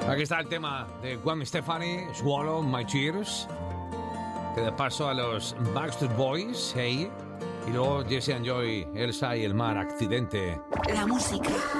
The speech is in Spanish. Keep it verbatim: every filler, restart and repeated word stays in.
Aquí está el tema de Gwen Stefani, Swallow My Tears, que da paso a los Backstreet Boys, Hey, y luego Jesse and Joy, Elsa y el mar, Accidente. La música